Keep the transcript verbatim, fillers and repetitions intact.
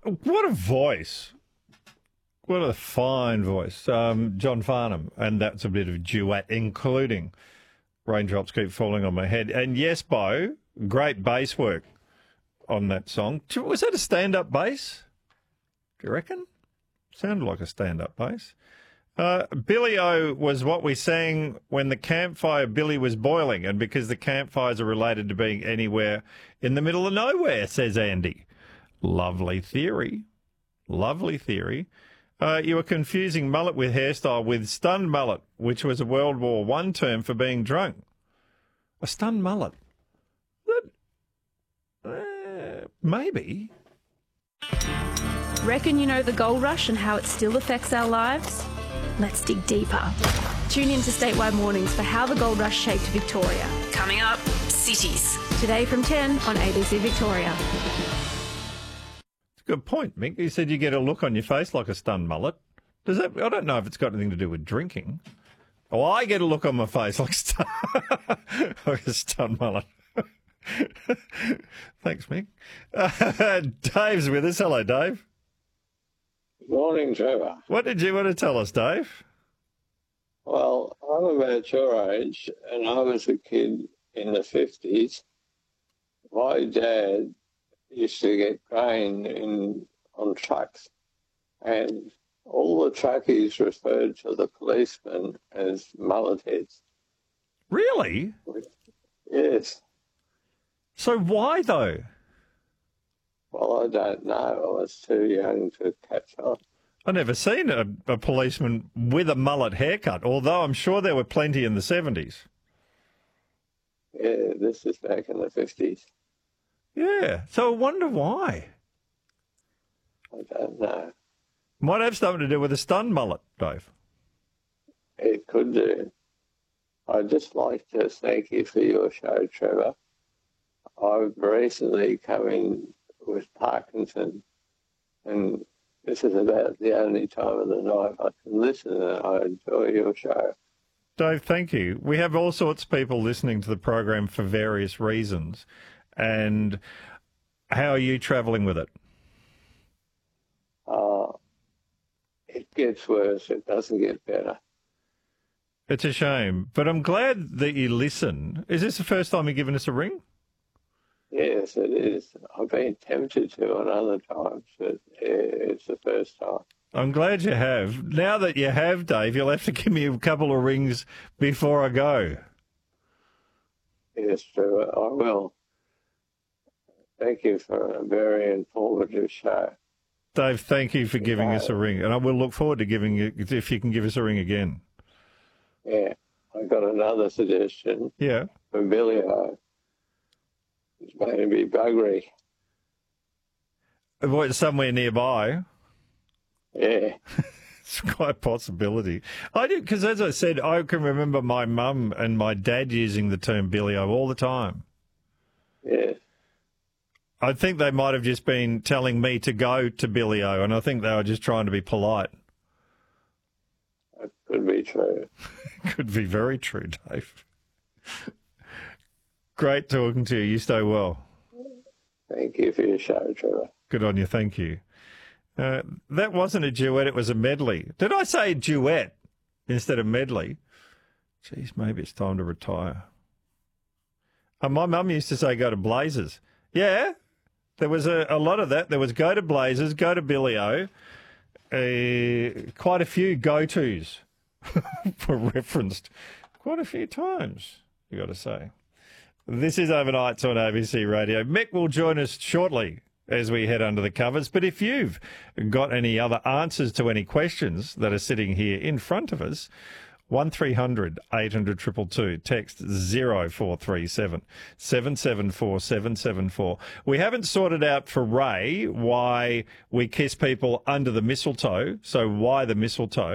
What a voice. What a fine voice. Um, John Farnham, and that's a bit of duet, including Raindrops Keep Falling on My Head. And yes, Bo, great bass work on that song. Was that a stand-up bass? Do you reckon? Sounded like a stand-up bass. Uh, Billy-O was what we sang when the campfire Billy was boiling, and because the campfires are related to being anywhere in the middle of nowhere, says Andy. Lovely theory. Lovely theory. Uh, you were confusing mullet with hairstyle with stunned mullet, which was a World War One term for being drunk. A stunned mullet? That, uh, maybe. Reckon you know the gold rush and how it still affects our lives? Let's dig deeper. Tune in to Statewide Mornings for how the gold rush shaped Victoria. Coming up, cities. Today from ten on A B C Victoria. It's a good point, Mick. You said you get a look on your face like a stunned mullet. Does that? I don't know if it's got anything to do with drinking. Oh, I get a look on my face like, stun- like a stunned mullet. Thanks, Mick. Uh, Dave's with us. Hello, Dave. Good morning, Trevor. What did you want to tell us, Dave? Well, I'm about your age, and I was a kid in the fifties. My dad used to get grain in on trucks, and all the truckies referred to the policemen as mullet heads. Really? Yes. So why, though? Well, I don't know. I was too young to catch on. I've never seen a, a policeman with a mullet haircut, although I'm sure there were plenty in the seventies. Yeah, this is back in the fifties. Yeah, so I wonder why. I don't know. Might have something to do with a stunned mullet, Dave. It could do. I'd just like to thank you for your show, Trevor. I've recently come in with Parkinson, and this is about the only time of the night I can listen, and I enjoy your show. Dave, thank you. We have all sorts of people listening to the program for various reasons. And how are you travelling with it? Uh, it gets worse. It doesn't get better. It's a shame, but I'm glad that you listen. Is this the first time you've given us a ring? Yes, it is. I've been tempted to on other times, but it's the first time. I'm glad you have. Now that you have, Dave, you'll have to give me a couple of rings before I go. Yes, Trevor, I will. Thank you for a very informative show. Dave, thank you for giving us a ring, and I will look forward to giving you, if you can give us a ring again. Yeah, I've got another suggestion. Yeah. For Billy-O. It's going to be buggery. What, somewhere nearby? Yeah. It's quite a possibility. I do, because as I said, I can remember my mum and my dad using the term Billy-O all the time. Yes. I think they might have just been telling me to go to Billy-O, and I think they were just trying to be polite. That could be true. Could be very true, Dave. Great talking to you. You stay well. Thank you for your show, Trevor. Good on you. Thank you. Uh, that wasn't a duet. It was a medley. Did I say duet instead of medley? Geez, maybe it's time to retire. Uh, my mum used to say go to Blazers. Yeah, there was a, a lot of that. There was go to Blazers, go to Billy-O. Uh, quite a few go-tos were referenced quite a few times, you got to say. This is Overnights on A B C Radio. Mick will join us shortly as we head under the covers. But if you've got any other answers to any questions that are sitting here in front of us, one three hundred eight hundred two two two, text zero four three seven seven seven four seven seven four. We haven't sorted out for Ray why we kiss people under the mistletoe, so why the mistletoe.